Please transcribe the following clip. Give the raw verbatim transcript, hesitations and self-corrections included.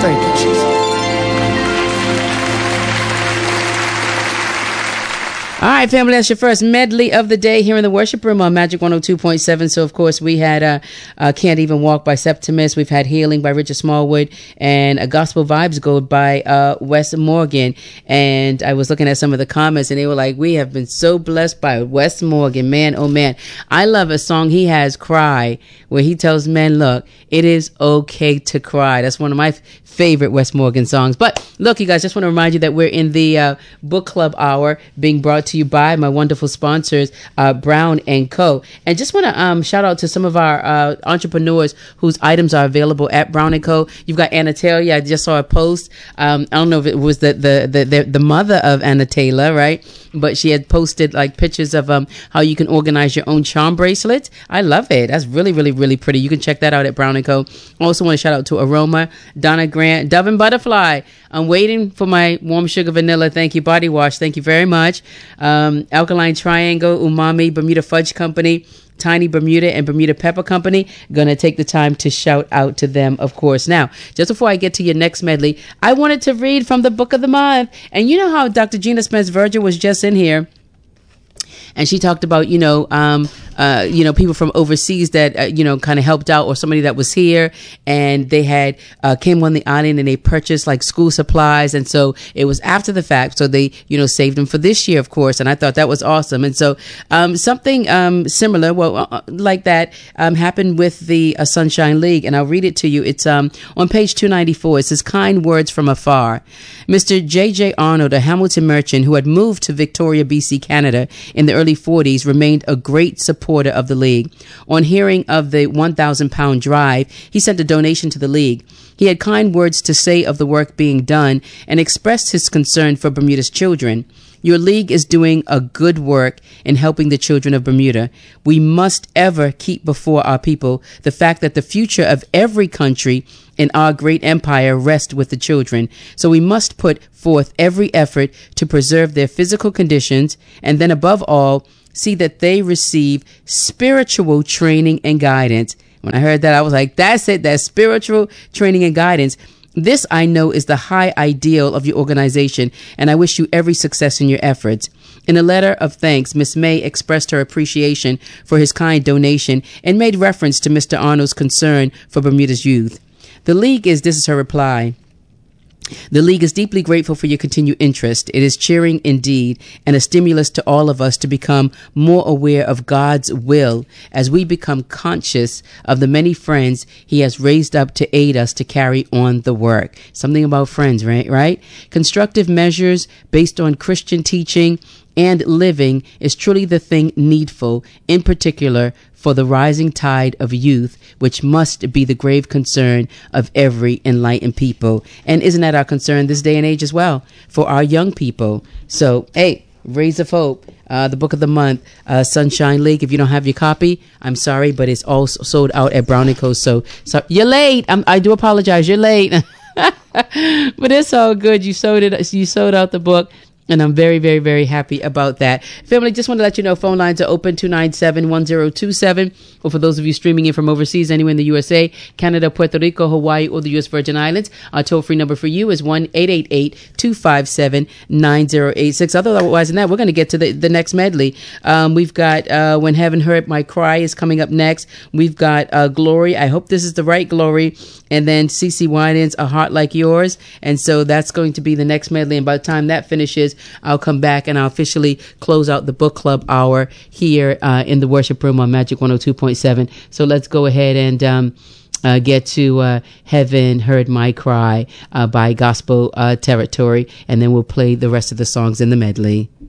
Thank you, Jesus. All right, family, that's your first medley of the day here in the worship room on Magic one oh two point seven. So, of course, we had uh, uh, Can't Even Walk by Septimus. We've had Healing by Richard Smallwood and a Gospel Vibes Gold by uh, Wes Morgan. And I was looking at some of the comments and they were like, we have been so blessed by Wes Morgan. Man, oh, man. I love a song he has, Cry, where he tells men, look, it is okay to cry. That's one of my f- favorite Wes Morgan songs. But look, you guys, just want to remind you that we're in the uh, book club hour being brought to you by my wonderful sponsors, uh, Brown and Co. And just want to um, shout out to some of our uh, entrepreneurs whose items are available at Brown and Co. You've got Anna Taylor. I just saw a post. Um, I don't know if it was the the the, the, the mother of Anna Taylor, right? But she had posted like pictures of um how you can organize your own charm bracelet. I love it. That's really, really, really pretty. You can check that out at Brown and Co. Also want to shout out to Aroma, Donna Grant, Dove and Butterfly. I'm waiting for my warm sugar vanilla. Thank you. Body wash. Thank you very much. Um, Alkaline Triangle, Umami, Bermuda Fudge Company, Tiny Bermuda, and Bermuda Pepper Company. Gonna take the time to shout out to them, of course. Now, just before I get to your next medley, I wanted to read from the book of the month. And you know how Doctor Gina Spence Virgil was just in here and she talked about, you know, um, uh, you know, people from overseas that, uh, you know, kind of helped out, or somebody that was here and they had uh, came on the island and they purchased like school supplies. And so it was after the fact. So they, you know, saved them for this year, of course. And I thought that was awesome. And so um, something um, similar, well, uh, like that um, happened with the uh, Sunshine League. And I'll read it to you. It's um, on page two ninety-four. It says, kind words from afar. Mister J J Arnold, a Hamilton merchant who had moved to Victoria, B C, Canada in the early forties, remained a great supporter of the League. On hearing of the one thousand pound drive, he sent a donation to the League. He had kind words to say of the work being done and expressed his concern for Bermuda's children. Your League is doing a good work in helping the children of Bermuda. We must ever keep before our people the fact that the future of every country in our great empire rests with the children. So we must put forth every effort to preserve their physical conditions, and then above all, see that they receive spiritual training and guidance. When I heard that, I was like, that's it, that's spiritual training and guidance. This, I know, is the high ideal of your organization, and I wish you every success in your efforts. In a letter of thanks, Miss May expressed her appreciation for his kind donation and made reference to Mister Arnold's concern for Bermuda's youth. The League is, this is her reply. The League is deeply grateful for your continued interest. It is cheering indeed and a stimulus to all of us to become more aware of God's will as we become conscious of the many friends he has raised up to aid us to carry on the work. Something about friends, right? Right? Constructive measures based on Christian teaching and living is truly the thing needful, in particular for the rising tide of youth, which must be the grave concern of every enlightened people. And isn't that our concern this day and age as well, for our young people? So, hey, Rays of Hope, uh, the book of the month, uh, Sunshine League. If you don't have your copy, I'm sorry, but it's all sold out at Brown and Co. So, so you're late. I'm, I do apologize. You're late. But it's all good. You sold it. You sold out the book. And I'm very, very, very happy about that. Family, just want to let you know, phone lines are open, two nine seven, one zero two seven. Or for those of you streaming in from overseas, anywhere in the U S A, Canada, Puerto Rico, Hawaii, or the U S Virgin Islands, our toll-free number for you is one eight eight eight, two five seven, nine zero eight six. Otherwise than that, we're going to get to the, the next medley. Um, we've got uh, When Heaven Heard My Cry is coming up next. We've got uh, Glory. I hope this is the right Glory. And then CeCe Winans, A Heart Like Yours. And so that's going to be the next medley. And by the time that finishes, I'll come back and I'll officially close out the book club hour here uh, in the worship room on Magic one oh two point seven. So let's go ahead and um, uh, get to uh, Heaven Heard My Cry uh, by Gospel uh, Territory, and then we'll play the rest of the songs in the medley.